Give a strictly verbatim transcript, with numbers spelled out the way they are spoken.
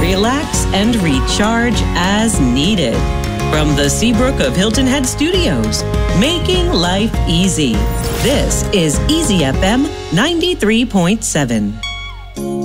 relax, and recharge as needed. From the Seabrook of Hilton Head Studios, making life easy. This is Easy F M ninety-three point seven.